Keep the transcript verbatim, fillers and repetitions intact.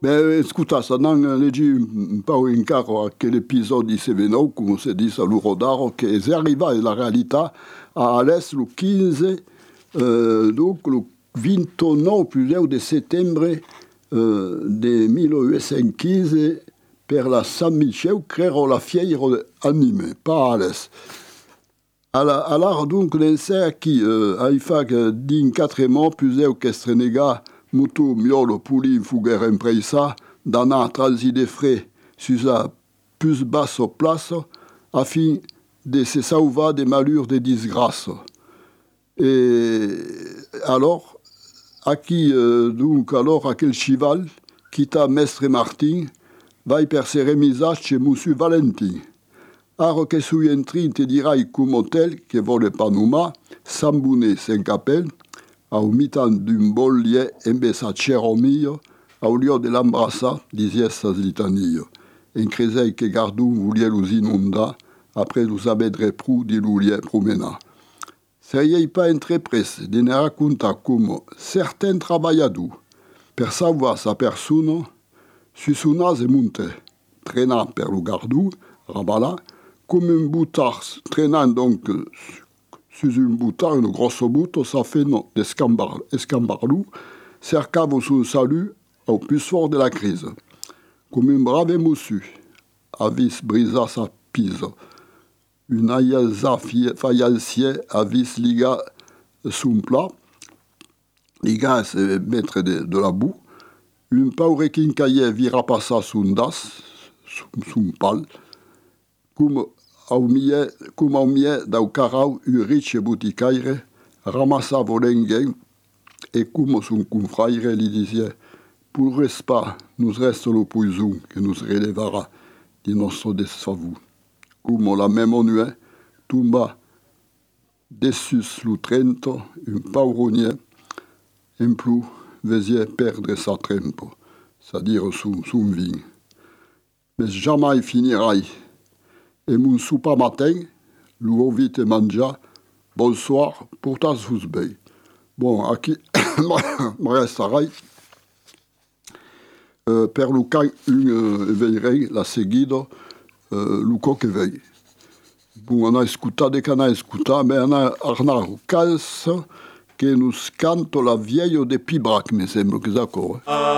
Beh, scusa, se non leggi un po' in caro a quell'episodio di Venau, come si dice a Lurodaro, che si arriva alla realtà a l'est le quinze, euh, donc le ventinove plus de settembre euh, de millehuitcentoquinze, per la San Michel, creò la fiera anime, pas à l'est. Alors, donc, l'insert qui euh, a fait din quatre mois, plus que Strenega, Mutu, Miolo, Puli, Fugger, Impresa, d'anar transi frais sur la plus basse place, afin de se sauver des malheurs des disgrâces. Et alors, à qui, euh, donc, alors, à quel cheval, quitta Mestre Martin, va per se remisage chez Monsieur Valentin. Alors que sui entri te dirai come tel, che vole pas numa, s'ambouner sen capel, au mitan d'un bol lié embessa cero mio, au lieu de l'embrassa, disait sa litanie. En creseil que gardou vouliez los inunda, après los abedre prou di l'oulier promena. Seriez pas entrepres de ne raconta comme certains travailladou, per savoir sa persona, su son nase monte, traînant per lo gardou, rabala, comme un boutard, traînant donc sur un boutard, une grosse boute, ça fait non, d'escambarlou, cercava son salut au plus fort de la crise. Comme un brave monsieur, avis brisa sa pise. Une ayaza fayancier avis liga son plat, liga c'est mettre de, de la boue. Un pauvre quincaillet vira passa son das, son pal, comme au milieu, comme au milieu d'un carreau, un riche bouticaire ramassa volenguin et comme son confrère lui disait, pour le pas, nous reste le poison que nous relèvera de notre desfavou. Comme la même nuit, tomba dessus le trento, un pauronnier, un plus, faisait perdre sa trempe, c'est-à-dire son, son vin. Mais jamais finira. Et mon souper matin, l'eau vite mangea, bonsoir, portas vous bay. Bon, aquí, me resterai, euh, per le camp, une euh, veillerai, la seguida, euh, le coq éveille. Bon, on a écouté, qu'on a écouté, mais on a Arnaud Cals, qui nous cante la vieille de Pibrac, me semble que c'est d'accord.